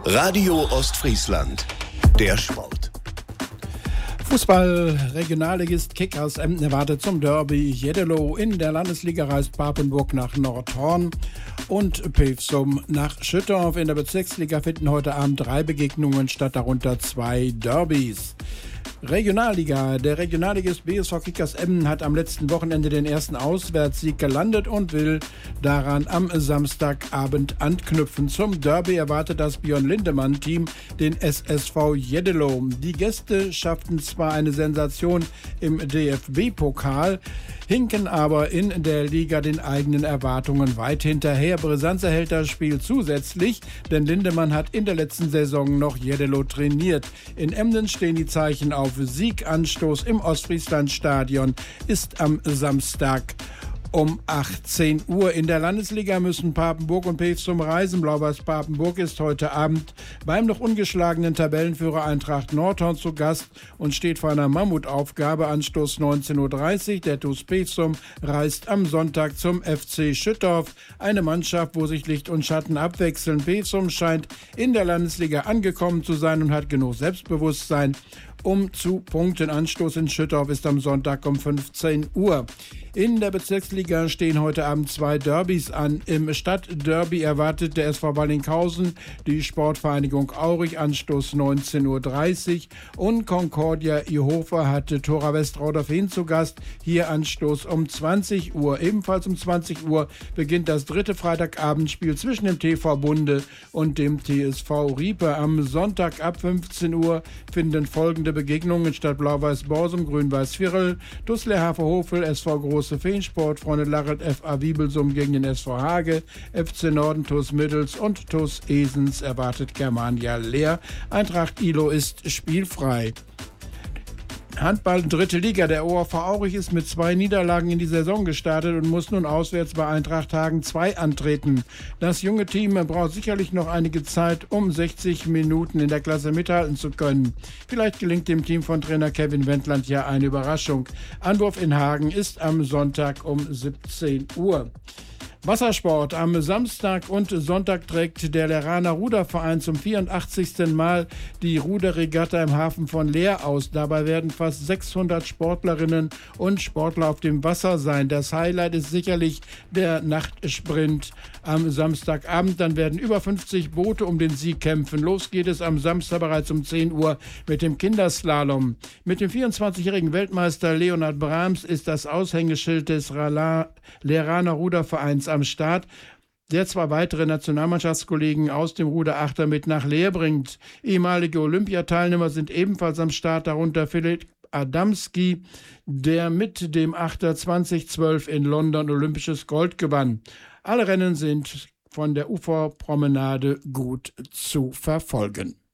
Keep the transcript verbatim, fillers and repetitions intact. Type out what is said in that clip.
Radio Ostfriesland, der Sport. Fußball, Regionalligist Kickers Emden erwartet zum Derby Jeddelo. In der Landesliga reist Papenburg nach Nordhorn und Pevsum nach Schüttorf. In der Bezirksliga finden heute Abend drei Begegnungen statt, darunter zwei Derbys. Regionalliga. Der Regionalligist B S V Kickers Emden hat am letzten Wochenende den ersten Auswärtssieg gelandet und will daran am Samstagabend anknüpfen. Zum Derby erwartet das Björn-Lindemann-Team den S S V Jeddelo. Die Gäste schafften zwar eine Sensation im D F B-Pokal, hinken aber in der Liga den eigenen Erwartungen weit hinterher. Brisanz erhält das Spiel zusätzlich, denn Lindemann hat in der letzten Saison noch Jeddelo trainiert. In Emden stehen die Zeichen auf Sieg. Anstoß im Ostfrieslandstadion ist am Samstag um achtzehn Uhr. In der Landesliga müssen Papenburg und Pevsum reisen. Blau-Weiß Papenburg ist heute Abend beim noch ungeschlagenen Tabellenführer Eintracht Nordhorn zu Gast und steht vor einer Mammutaufgabe. Anstoß neunzehn Uhr dreißig. Der TuS Pevsum reist am Sonntag zum F C Schüttorf. Eine Mannschaft, wo sich Licht und Schatten abwechseln. Pevsum scheint in der Landesliga angekommen zu sein und hat genug Selbstbewusstsein, um zu punkten. Anstoß in Schüttorf ist am Sonntag um fünfzehn Uhr. In der Bezirksliga stehen heute Abend zwei Derbys an. Im Stadtderby erwartet der S V Wallinghausen die Sportvereinigung Aurich. Anstoß neunzehn Uhr dreißig. Und Concordia Ihofer hatte Tora Westrauderfehn zu Gast. Hier Anstoß um zwanzig Uhr. Ebenfalls um zwanzig Uhr beginnt das dritte Freitagabendspiel zwischen dem T V Bunde und dem T S V Riepe. Am Sonntag ab fünfzehn Uhr finden folgende Begegnungen statt: Blau-Weiß Borsum, Grün-Weiß Virel, TuS Lehrhafe-Hofel, S V Große Feensport, Freunde Larret F A Wiebelsum gegen den S V Hage, F C Norden, TuS Middels und TuS Esens erwartet Germania Leer. Eintracht Ilo ist spielfrei. Handball dritte Liga. Der O H V Aurich ist mit zwei Niederlagen in die Saison gestartet und muss nun auswärts bei Eintracht Hagen zwei antreten. Das junge Team braucht sicherlich noch einige Zeit, um sechzig Minuten in der Klasse mithalten zu können. Vielleicht gelingt dem Team von Trainer Kevin Wendland ja eine Überraschung. Anwurf in Hagen ist am Sonntag um siebzehn Uhr. Wassersport. Am Samstag und Sonntag trägt der Leraner Ruderverein zum vierundachtzigsten Mal die Ruderregatta im Hafen von Leer aus. Dabei werden fast sechshundert Sportlerinnen und Sportler auf dem Wasser sein. Das Highlight ist sicherlich der Nachtsprint am Samstagabend. Dann werden über fünfzig Boote um den Sieg kämpfen. Los geht es am Samstag bereits um zehn Uhr mit dem Kinderslalom. Mit dem vierundzwanzigjährigen Weltmeister Leonhard Brahms ist das Aushängeschild des Leraner Rudervereins am Start, der zwei weitere Nationalmannschaftskollegen aus dem Ruderachter mit nach Leer bringt. Ehemalige Olympiateilnehmer sind ebenfalls am Start, darunter Philipp Adamski, der mit dem Achter zweitausendzwölf in London olympisches Gold gewann. Alle Rennen sind von der Uferpromenade gut zu verfolgen.